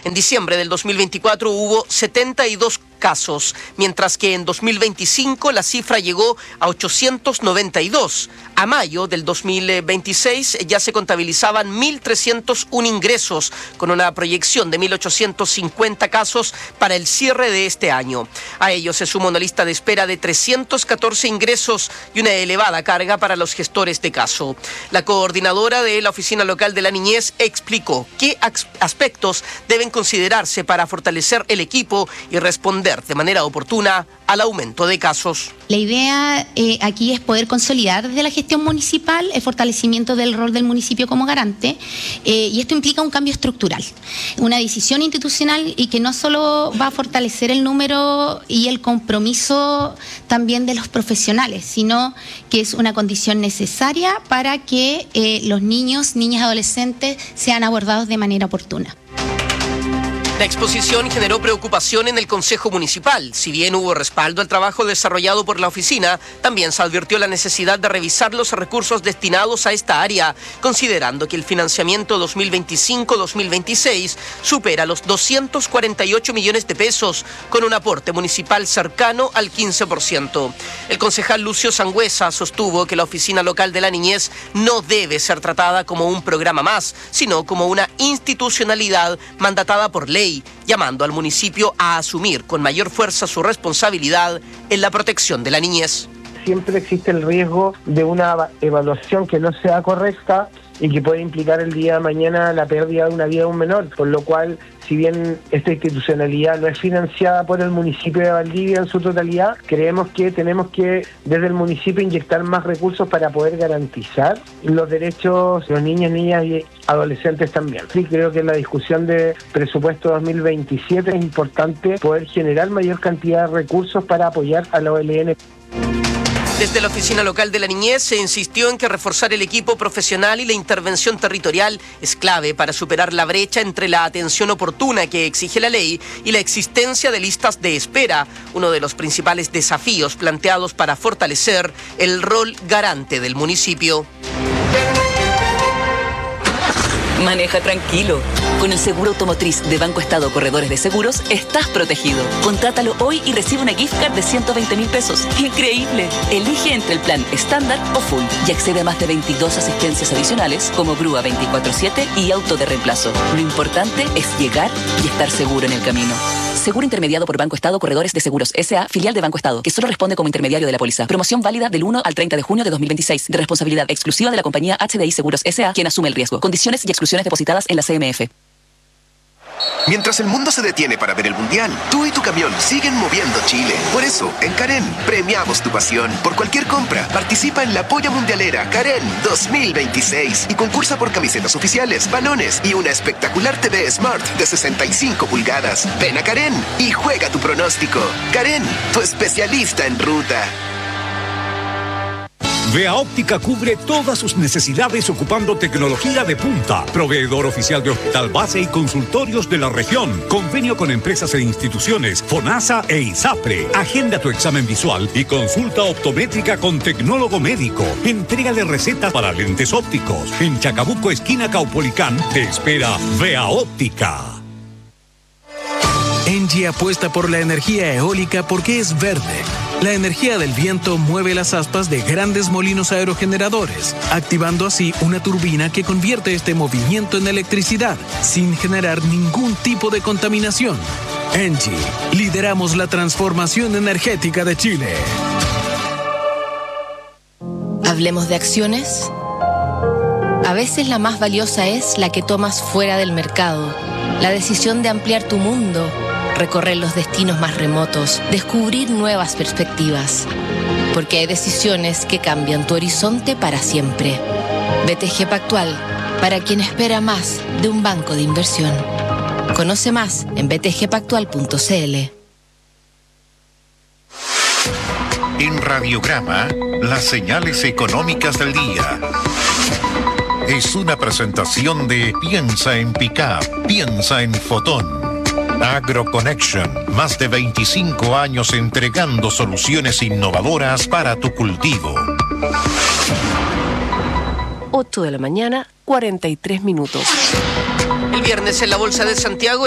En diciembre del 2024 hubo 72 casos, mientras que en 2025 la cifra llegó a 892. A mayo del 2026 ya se contabilizaban 1.301 ingresos, con una proyección de 1.850 casos para el cierre de este año. A ello se suma una lista de espera de 314 ingresos y una elevada carga para los gestores de caso. La coordinadora de la Oficina Local de la Niñez explicó qué aspectos deben considerarse para fortalecer el equipo y responder de manera oportuna al aumento de casos. La idea aquí es poder consolidar desde la gestión municipal el fortalecimiento del rol del municipio como garante, y esto implica un cambio estructural, una decisión institucional y que no solo va a fortalecer el número y el compromiso también de los profesionales, sino que es una condición necesaria para que los niños, niñas, adolescentes sean abordados de manera oportuna. La exposición generó preocupación en el Consejo Municipal. Si bien hubo respaldo al trabajo desarrollado por la oficina, también se advirtió la necesidad de revisar los recursos destinados a esta área, considerando que el financiamiento 2025-2026 supera los 248 millones de pesos, con un aporte municipal cercano al 15%. El concejal Lucio Sangüesa sostuvo que la Oficina Local de la Niñez no debe ser tratada como un programa más, sino como una institucionalidad mandatada por ley, llamando al municipio a asumir con mayor fuerza su responsabilidad en la protección de la niñez. Siempre existe el riesgo de una evaluación que no sea correcta y que puede implicar el día de mañana la pérdida de una vida de un menor, por lo cual, si bien esta institucionalidad no es financiada por el municipio de Valdivia en su totalidad, creemos que tenemos que desde el municipio inyectar más recursos para poder garantizar los derechos de los niños, niñas y adolescentes también. Sí, creo que en la discusión de presupuesto 2027 es importante poder generar mayor cantidad de recursos para apoyar a la OLN. Desde la Oficina Local de la Niñez se insistió en que reforzar el equipo profesional y la intervención territorial es clave para superar la brecha entre la atención oportuna que exige la ley y la existencia de listas de espera, uno de los principales desafíos planteados para fortalecer el rol garante del municipio. Maneja tranquilo. Con el seguro automotriz de Banco Estado Corredores de Seguros, estás protegido. Contrátalo hoy y recibe una gift card de 120.000 pesos. ¡Increíble! Elige entre el plan estándar o full y accede a más de 22 asistencias adicionales como grúa 24/7 y auto de reemplazo. Lo importante es llegar y estar seguro en el camino. Seguro intermediado por Banco Estado Corredores de Seguros S.A., filial de Banco Estado, que solo responde como intermediario de la póliza. Promoción válida del 1 al 30 de junio de 2026, de responsabilidad exclusiva de la compañía HDI Seguros S.A., quien asume el riesgo. Condiciones y exclusiones depositadas en la CMF. Mientras el mundo se detiene para ver el Mundial, tú y tu camión siguen moviendo Chile. Por eso, en Karen, premiamos tu pasión. Por cualquier compra, participa en la Polla Mundialera Karen 2026 y concursa por camisetas oficiales, balones y una espectacular TV Smart de 65 pulgadas. Ven a Karen y juega tu pronóstico. Karen, tu especialista en ruta. Vea Óptica cubre todas sus necesidades ocupando tecnología de punta. Proveedor oficial de hospital base y consultorios de la región. Convenio con empresas e instituciones, FONASA e ISAPRE. Agenda tu examen visual y consulta optométrica con tecnólogo médico. Entrégale recetas para lentes ópticos. En Chacabuco, esquina Caupolicán, te espera Vea Óptica. Engie apuesta por la energía eólica porque es verde. La energía del viento mueve las aspas de grandes molinos aerogeneradores, activando así una turbina que convierte este movimiento en electricidad, sin generar ningún tipo de contaminación. Engie, lideramos la transformación energética de Chile. Hablemos de acciones. A veces la más valiosa es la que tomas fuera del mercado. La decisión de ampliar tu mundo, recorrer los destinos más remotos, descubrir nuevas perspectivas. Porque hay decisiones que cambian tu horizonte para siempre. BTG Pactual, para quien espera más de un banco de inversión. Conoce más en btgpactual.cl. En Radiograma, las señales económicas del día. Es una presentación de Piensa en Pickup, piensa en Fotón. AgroConnection, más de 25 años entregando soluciones innovadoras para tu cultivo. 8 de la mañana, 43 minutos. El viernes en la Bolsa de Santiago,